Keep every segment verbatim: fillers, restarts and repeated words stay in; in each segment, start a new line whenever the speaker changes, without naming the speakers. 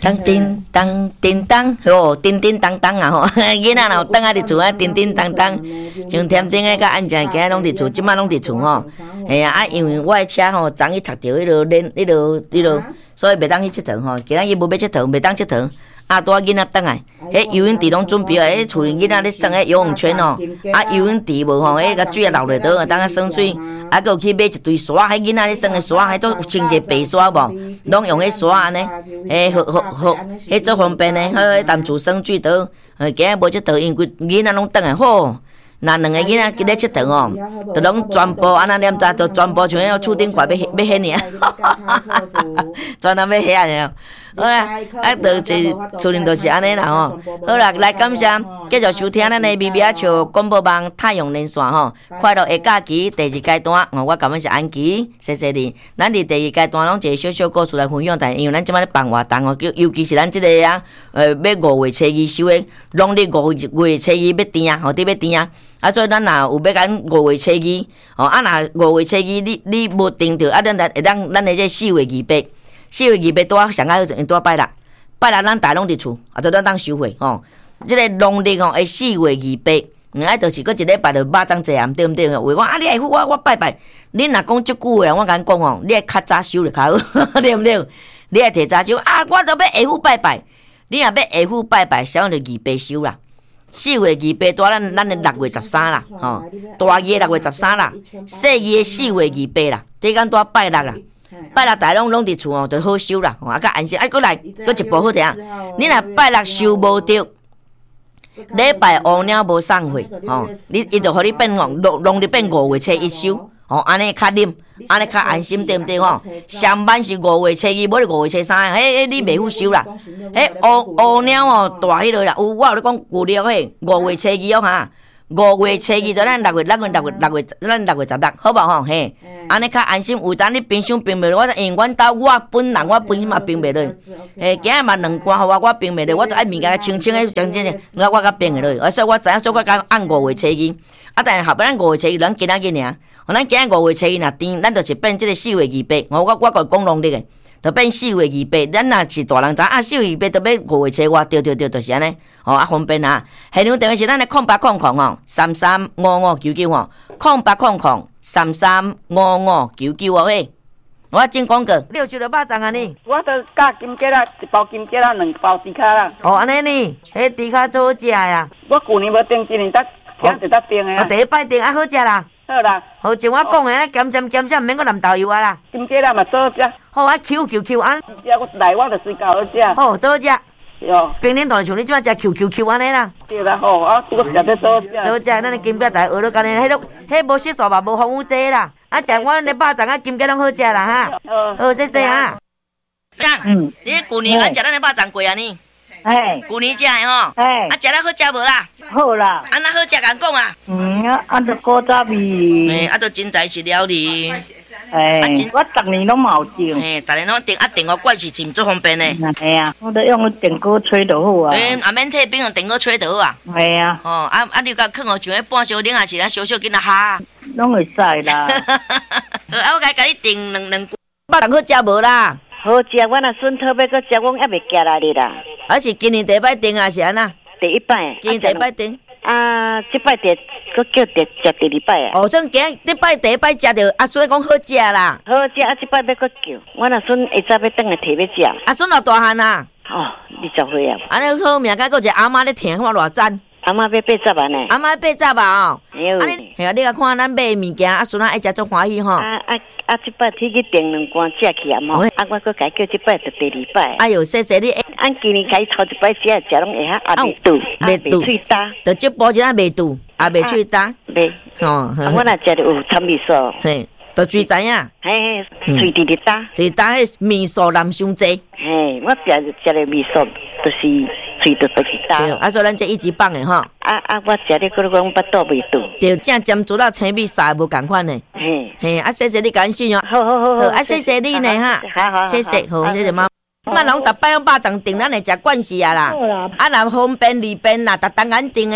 当叮当叮当，吼，叮叮当当啊吼！囡仔若等下伫厝啊，叮叮当当，像添丁个甲安正，今仔拢伫厝，即摆拢伫厝吼。哎呀，啊，因为我的车吼，昨日插着迄落链，迄落迄落，所以袂当去佚佗吼。今仔日无要佚佗，袂当佚佗。啊，拄仔囡仔倒来，迄游泳池拢准备啊，迄厝里囡仔咧耍迄游泳圈哦。啊，游泳池无吼，迄个水啊流落倒，当啊耍水。啊，佮有去买一堆沙，迄囡仔咧耍诶沙，迄种清洁白沙无，拢用迄沙安尼，诶，好好好，迄做方便诶，好，迄淡厝耍水倒。呃，今日无佚佗，因为囡仔拢倒来，好。那两个囡仔咧佚佗哦，就拢全部安那念杂，就全部像迄厝顶块要要迄尔，全都要遐尔。好啦，啊，就是厝里就是安尼啦吼。好啦，来感谢继续收听咱的咪咪啊笑广播网太阳连线吼，快乐的假期第二阶段，哦，我感恩是安琪，谢谢你。咱伫第二阶段拢一个小小故事来分享，但因为咱即摆咧办活动哦，尤其是咱即个啊，呃，要五月初二收的，农历五月初二要订啊，吼，伫要订啊。啊，所以咱若有要讲五月初二，哦，啊，若五月初二你你无订着，啊，咱来会当咱的这四月二八。四月二八拄啊上较好就拄啊拜六，拜六咱大拢伫厝，啊，就咱当收回吼。即个农历吼，诶，四月二八，嗯，啊，就是搁一礼拜就肉粽济暗，对毋对？话我啊，你会我我拜拜，你若讲即句话，我甲你讲吼，你爱较早收就较好，对毋对？你爱提早收啊，我都要下午拜拜，你若要下午拜拜，小就二八收啦。四月二八拄咱咱的六月十三啦，吼，大月六月十三啦，细月四月二八啦，这讲拄啊拜六啦。拜六大拢拢伫厝哦，就好收啦，啊，较安心。啊，过来，搁一步好听。你若拜六收无着，礼拜乌鸟无送货，吼，你伊就互你变农农历变五月初一收，吼，安尼较啉，安尼较安心，对毋对吼？上班是五月初二，无是五月初三，迄迄你袂好收啦。迄乌乌鸟哦，大迄落啦，有我有咧讲旧历嘿，五月初二哦哈。五月初二就咱六月六月六月六月咱六月十六，好无吼嘿？安尼较安心。有当你冰箱冰袂落，我因为阮兜我本人我本身嘛冰袂落。诶，今日嘛两罐互我，我冰袂落，我著爱物件清清诶，将真诶，我我甲冰会落。所以我知影，所以我甲按五月初二。啊，但是后壁咱五月初二，咱今仔日尔，咱今日五月初二若甜，咱著是变即个四月二八。我我我甲讲农历诶。就变四月二八，咱若是大人知啊，四月二八就要五月初五，对对对，就是安尼，哦啊方便啊。现场电话是咱的空八空空哦，三三五五九九哦，空八空空三三五五九九哦嘿。我进广告，你有收到肉粽啊你？
我都加金桔啦，一包金桔啦，两包猪脚啦。
哦安尼呢，迄猪脚最好食呀。
我旧年无订，今年得今就得订的啊。
第一摆订啊好食啦。
好啦，
好像我讲的，咸咸咸咸，毋免搁淋豆油啊啦。
金桔啦嘛做食。
好啊 ，Q Q Q 安。
食我来我就睡觉好食。
好，做食。
哟。
冰冷冻像你即摆食 Q Q Q 安尼啦。
对啦，好啊，我食得做食。
做食，咱的金桔台学到干呢，迄种迄无色素嘛，无防腐剂啦。啊，食我的肉粽啊，金桔拢好食啦哈。好，谢谢啊。嗯，你旧年我食咱的肉粽过啊呢？
哎，
旧年食的吼。
哎，
啊，食了好食无啦？
好啦。
安那好食，甲讲啊。
嗯，啊，按着古早味。
哎，啊，都真材实料哩。
哎，我逐年拢冇订。
哎，逐年拢订，啊订个罐是真足方便的。
哎呀，我都用电锅吹就好啊。
哎，啊免退冰用电锅吹就好啊。
哎呀。
哦，啊啊，你甲囥互像迄半小冷，还是咱小小囡仔哈？
拢会使啦。
好，啊，我甲甲你订两两罐，肉粽好食无啦？
好食，我若孙讨要搁食，我还袂夹来哩啦。
啊是今年第一摆订啊是安那？
第一摆。
今年第一摆订。
啊，这摆第搁叫第食第二摆啊。
哦，算今这摆第一摆食着，阿孙讲好食啦。
好食，啊这摆要搁叫，我若孙下早要等下摕要食。
阿孙老大汉啊。
哦，二十岁啊。
安尼好命，甲搁一个阿妈咧听，看偌赞。
阿妈要八十万呢。
阿妈八十啊哦。
哎呦。
啊你，系啊，你甲看咱买物件，阿孙啊爱食足欢喜吼。
啊啊啊！这摆天去订两罐食去啊嘛。啊，我搁改叫这摆就第二摆。
哎呦，谢谢你。
俺今年开头一摆食食拢会晓啊，未肚，
未肚，
喙焦。
就这包真啊未肚，也未喙焦。
未。哦。我若食着有参味素。
嘿，就最知影。
嘿，喙直直焦。
直焦迄味素淋伤济。
嘿，我食食着味素，就是喙着就是焦。
对，啊，所以咱这一级棒的吼。
啊啊，我食咧，搁讲巴肚未肚。
对，正尖煮到青米啥无共款呢。
嘿。
嘿，啊，谢谢你感谢哦。
好好好好。
啊，谢谢你呢哈。
好好。
谢谢，好，谢谢妈。我拢逐摆拢肉粽订，咱会食惯势啊啦。啊，若方便利便啦，逐当眼订的啦。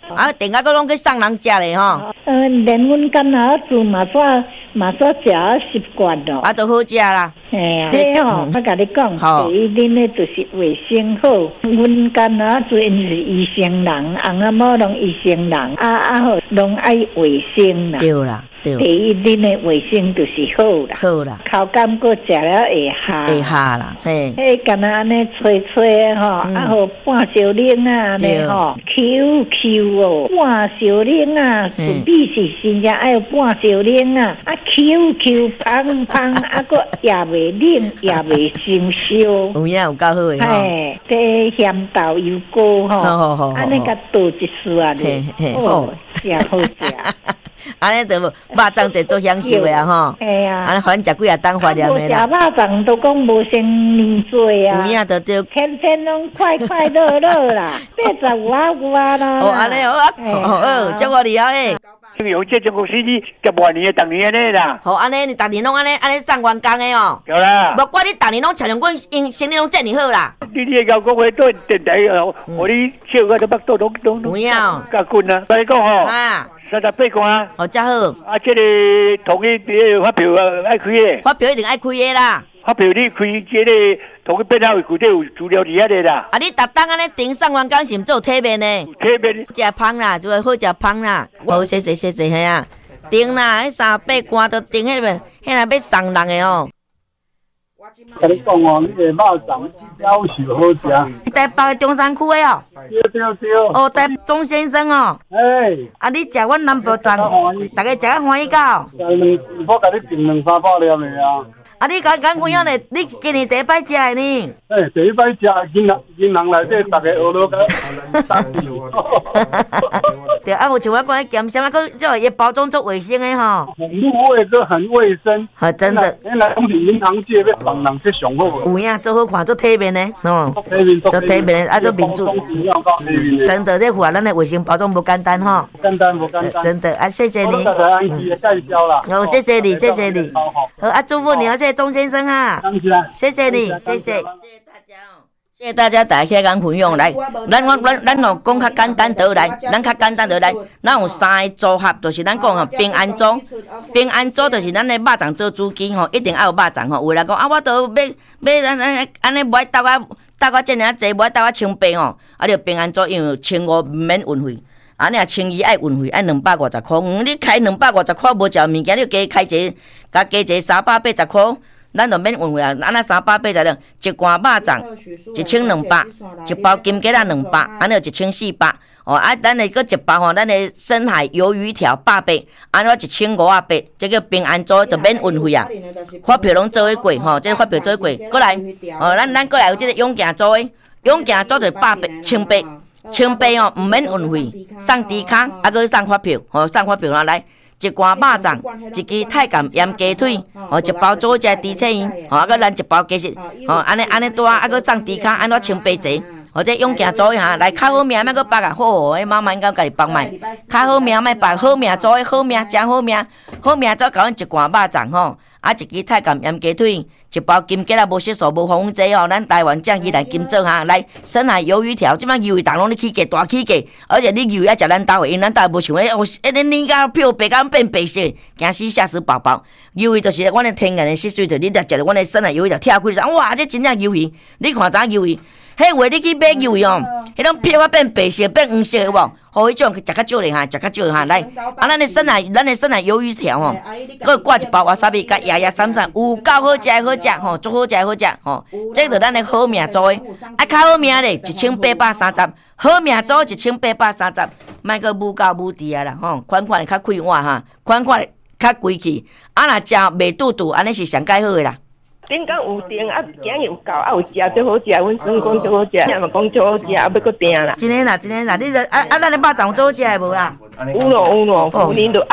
啊，顶下个拢去送人食咧吼。
呃，连阮干哪做嘛煞嘛煞食习惯咯。
啊，都好食啦。
嘿啊，迄吼，我甲你讲，第一恁咧就是卫生好。阮干哪做因是医生人，翁仔某拢医生人，啊啊好，拢爱卫生啦。
对啦。第
一，恁的卫生就是好啦，
好啦，
口感个食了会下，
会下啦，嘿。
迄干那安尼吹吹吼，啊好半小冷啊，安尼吼 ，Q Q 哦，半小冷啊，准备是真正爱有半小冷啊，啊 Q Q 胖胖，啊个也袂冷，也袂生烧。
有影有够好诶吼。嘿，
这咸豆油糕吼，
好好好，
安尼甲倒一丝啊，
嘿嘿
好，真好食。
安尼就肉粽就做享受的吼，
系啊，
安尼反正食几啊当发念的啦。
食肉粽都讲无先年岁啊，
有影就对，
天天拢快快乐乐啦，八十五啊五啊啦。
哦，安尼好啊，哦，祝我厉害诶。
有这种公司你十万年的，逐年安尼啦。
好，安尼你逐年拢安尼安尼送员工的哦。
对啦。
无怪你逐年拢请上阮因生意拢遮尔好啦。
你你交讲话对电台哦，我你笑个都巴肚拢拢
拢。有影。
甲滚啊！我讲吼。
啊。
三十八关，
哦，真好。
啊，这个同意啲发票爱开的。
发票一定爱开的啦。
发票你开，这个同意变哪位具体有资料伫遐个啦。
啊，你逐当安尼顶上员工是毋做体面呢？
体面。
食芳啦，就好食芳啦。好，谢谢谢谢，系啊。顶啦，迄三八关都顶迄个，迄若要送人的哦。
跟你讲哦，你个肉粽夭寿好食。
台北的中山区的哦。
对对对。
哦，台钟先生哦。
哎。
啊，你食阮南部粽，大家食啊欢喜到。
两，我甲你订两三百粒的啊。
啊，你甲讲几样嘞？你今年第一摆食的呢？
哎，第一摆食，银行银行内底逐个学落个三十。
对，啊，无像我讲迄咸香啊，佮这伊包装做卫生的吼。
很入味，个很卫生。
啊，真的。
原来拢是银行界要帮人去上好。
有影，做好看，做体面的，喏。
做体面，
做体面的，啊，做民主。真的，这符合咱的卫生包装不简单吼。
简单不简单。
真的，啊，谢谢你。
我都安琪的介绍啦。
哦，谢谢你，谢谢你。好，啊，祝福你，谢谢钟先生啊。谢谢你，谢谢。谢谢大家哦。谢谢大家大家讲分享来，咱我咱咱吼讲较简单倒来，咱较简单倒来，咱有三个组合，就是咱讲吼平安组，平安组就是咱的肉粽做主基吼，一定要有肉粽吼。有人讲啊，我都要要咱咱安尼无爱斗啊斗啊遮尔济，无爱斗啊千八吼，啊就平安组因为千五毋免运费，啊你若千二爱运费，爱两百五十箍。嗯，你开两百五十箍无食物件，你加开一个，加加一个三百八十箍。咱就免运费啊！安那三百八十两，一罐肉粽一千两百，一包金桔仔两百，安尼一千四百。哦，啊，咱的搁一包吼，咱的深海鱿鱼条八百，安尼一千五啊八，这个平安组就免运费啊。发票拢做伙过吼，这个发票做伙过。过来，哦，咱咱过来有这个永健组的，永健组就八百千八，千八哦，毋免运费，送猪卡，啊，搁送发票，吼，送发票拿来。一罐肉粽，一支太监盐鸡腿，哦，一包做只猪翅圆，哦，啊，搁咱一包鸡翅，哦，安尼安尼多，啊，搁送猪卡，安怎千八折，哦，这永健做一下，来较好命，莫搁白啊，好，迄妈妈应该家己帮卖，较好命莫白，好命做好命，真好命，好命做甲阮一罐肉粽吼，啊，一支太监盐鸡腿，一包金桔仔无色素无防腐剂哦，咱台湾酱鸡蛋金做哈，来深海鱿鱼条，即摆鱿鱼档拢咧起价大起价，而且你鱿鱼爱食咱兜的，因咱兜的无像迄哦，迄个黏到漂白到变白色，惊死吓死宝宝。鱿鱼就是阮的天然的色水，就你来食着阮的深海鱿鱼条，跳开哇，这真正鱿鱼，你看怎鱿鱼？迄话你去买鱿鱼哦，迄种漂啊变白色变黄色有无？互迄种食较少咧哈，食较少哈，来，啊，咱的深海，咱的深海鱿鱼条吼，佮挂一包瓦萨比，甲椰椰三三，有够好食好食吼，足好食好食吼，这个咱的好命做的，啊，较好命咧，一千八百三十，好命做一千八百三十，莫佮母狗母猪啊啦吼，款款较快活哈，款款较规气，啊，若食袂肚肚，安尼是上介好的啦。
顶讲有订啊，今日有够啊，有食最好食，阮孙讲最好食，也嘛讲最好食，啊要搁订啦。
真诶啦，真诶啦，你啊啊，咱的肉粽做好食诶无啦？
有咯有咯，有年就啊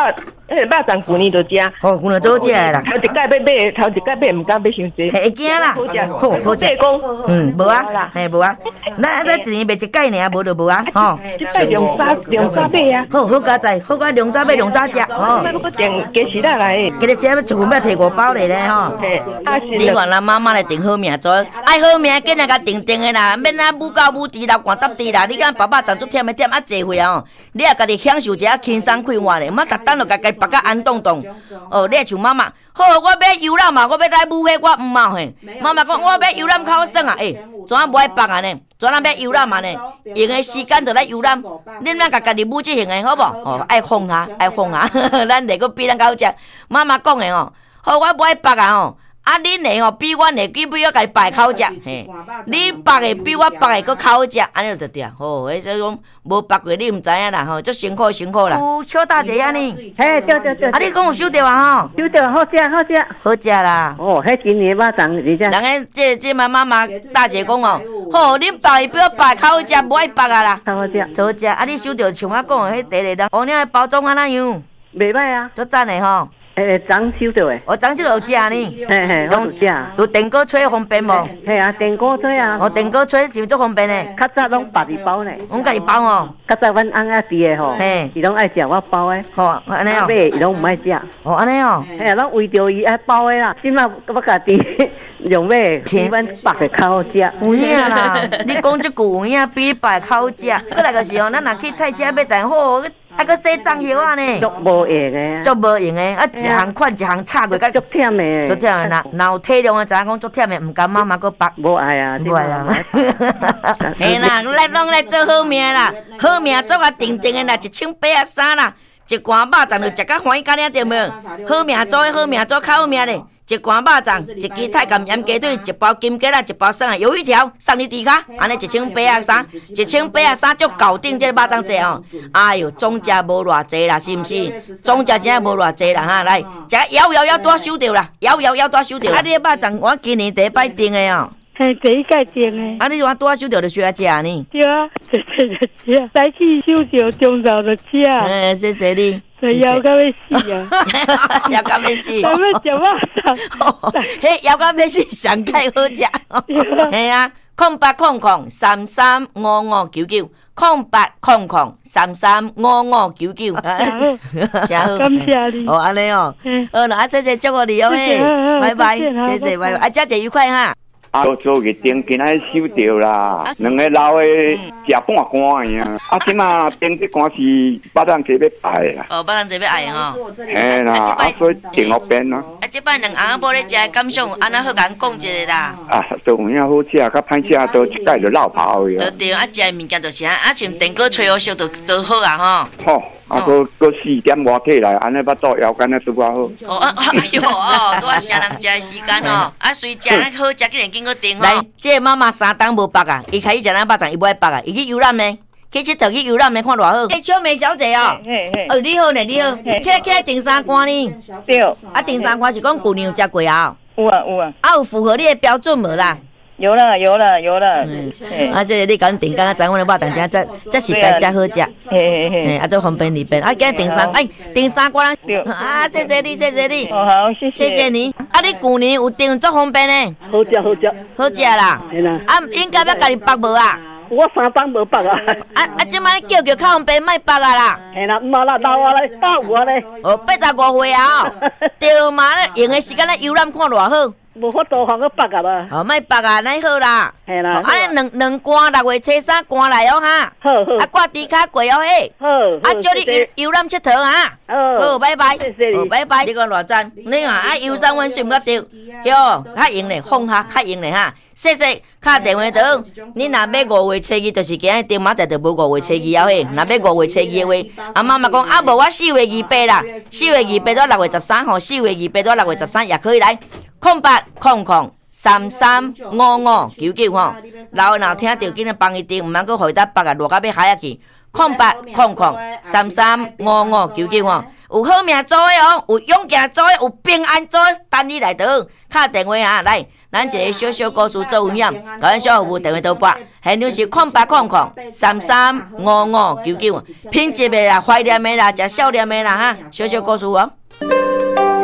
迄肉粽旧年就食，
哦，旧年早食的啦。
头一届要买，头一届买唔敢买伤济。
会惊啦，
好食，
好好食。嗯，无啊，嘿无啊，咱咱一年卖一届尔，无就无啊，吼。
即摆量早量早买啊。
好好加在，好加量早买量早食，吼。
再搁订加时仔来。
今日吃要一份要摕五包嚟咧，吼。
嘿，啊是。
你看咱妈妈来订好命做，爱好命紧来甲订订的啦，免啊母狗母猪流汗搭地啦。你讲爸爸赚足忝的忝啊济岁哦，你也家己享受一下轻松快活咧，毋好逐等就家己绑甲安动动。哦，你像妈妈，好，我要游览嘛，我要来舞迄我毋嘛嘿。妈妈讲我要游览较爽啊，诶，怎啊无爱绑啊呢？怎啊要游览嘛呢？用的时间就来游览，恁咱家家己舞即型的好无？哦，爱放下，爱放下，咱来个比咱较好食。妈妈讲的哦，好，我无爱绑啊哦。啊，恁的吼比阮的比比我家己摆较好食，嘿，你绑的比我绑的搁较好食，安尼就对啊。吼，迄种讲无绑过你毋知影啦，吼，足辛苦辛苦啦。有小大姐啊呢？
嘿，对对对。
啊，你讲有收到啊吼？
收到，好食好食。
好食啦。
哦，迄今年肉粽是只。
人个这这妈妈妈大姐讲哦，吼，恁绑的比我绑较好食，无爱绑啊啦。
较好食。
好食，啊，你收到像我讲的迄第个人，乌领的包装安怎样？
袂歹啊，
足赞的吼。
诶，粽收到诶。
哦，粽即有食呢。
嘿嘿，我有食。
有电锅吹方便无？
嘿啊，电锅吹啊。
哦，电锅吹是足方便的。
较早拢别己包呢。
阮家己包哦。
较早阮翁仔住诶吼，
嘿，
伊拢爱食我包诶。
吼，安尼哦。
买伊拢毋爱食。
哦，安尼哦。
嘿啊，咱为着伊爱包诶啦，即摆我家己用买，比阮别诶较好食。
有影啦，你讲即句有影，比白较好食。过来就是哦，咱若去菜市买淡好。啊，搁洗粽叶啊呢，
足无用诶，
足无用诶，啊一项款一项插过，
足忝诶，
足忝诶。若若有体谅诶，知影讲足忝诶，毋甘妈妈搁绑，
无爱啊，
无爱啊。嘿啦，咱拢来做好命啦，好命做啊定定诶啦，一千八啊三啦，一罐肉粽就食甲欢喜甲了，对无？好命做诶，好命做较好命咧。一罐肉粽，一支太监盐鸡腿，一包金桔啦，一包酸啊鱿鱼条，送你猪骹，安尼一千八啊三，一千八啊三就搞定这个肉粽节哦。哎哟，总价无偌济啦，是毋是？总价真系无偌济啦哈，来，食摇摇摇多收着啦，摇摇摇多收着。啊，你个肉粽我今年第一摆订的哦。
嘿，第一届订的。
啊，你我拄啊收着就需要食呢。
对啊，谢谢就食，早起收着中昼就食。
哎，谢谢你。
枵到要死啊！
枵到要死。
咱要食肉粽。
迄枵到要死上盖好食。嘿啊，空八空空三三五五九九，空八空空三三五五九九。真好，
感谢你。
哦，安尼哦。好啦，谢谢祝福你哦嘿，拜拜，谢谢拜拜，啊，佳节愉快哈。
做做个订今仔收着啦，两个老的食半罐呀，啊，即马订这罐是肉粽节要摆啦。
哦，肉粽节要爱吼。
嘿啦，啊，所以订好变咯。
啊，即摆两翁某咧食的感想，安那好甲讲一下啦。
啊，都有影好食，甲歹食都一概就落跑去
啊。对对，啊，食的物件就是啊，啊，像电锅吹好烧就就好啊吼。
好。啊，搁搁四点外起来，安尼巴肚腰干啊拄啊好。
哦啊，哎哟哦，拄啊啥人食的时间哦，啊，随食咱好食，竟然经过订哦。来，这妈妈三档无绑啊，伊开始食咱肉粽，伊无爱绑啊，伊去游览呢，去佚佗去游览呢，看偌好。哎，小妹小姐哦，
嘿嘿，
哦，你好呢，你好，起来起来订三罐呢？
对。
啊，订三罐是讲旧年有食过啊？
有啊有啊。
啊，有符合你的标准无啦？
有了有了有了，
嗯，啊，这你讲订，刚刚咱阮的肉粽真真真实在真好食，
嘿嘿嘿，
啊，做方便利便，啊，今日订三，哎，订三罐，啊，谢谢你，谢谢你，
哦好，谢谢，
谢谢你，啊，你旧年有订做方便呢？
好食好食，
好食啦，啊，应该要家己绑无啊？
我三档无绑啊，
啊啊，即摆叫叫较方便，莫绑啊啦，
嘿啦，毋好啦，老啊咧，大有啊咧，
哦，八十五岁啊，对嘛咧，用的时间咧游览看偌好。
无法度通去绑啊啦，
哦，莫绑啊，那好啦。
系啦，
啊，两两罐六月初三罐来哦哈。
好好。
啊，挂猪骹过哦嘿。
好。
啊，叫你游游览佚佗啊。
好。
好，拜拜。
谢谢你。
好，拜拜。你讲偌赞？你看啊，游山玩水毋得着，哟，较用咧，放下较用咧哈。谢谢，敲电话倒。你若要五月初二，就是今日顶马仔就无五月初二后嘿。若要五月初二的话，啊妈妈讲啊无，我四月二八啦，四月二八到六月十三号，四月二八到六月十三也可以来。空八空空。三三五五九九吼，老老听到紧来帮伊订，毋通搁互伊搭绑啊，落到要海啊去。空八空空三三五五九九吼， 有好命做的哦，有勇健做的，有平安做的，等你来倒敲电话啊！来，咱一个小小故事做分享，甲咱小服务电话倒拨，现场是空八空空三三五五九九，品质的啦，怀念的啦，食少年的啦哈，小小故事哦。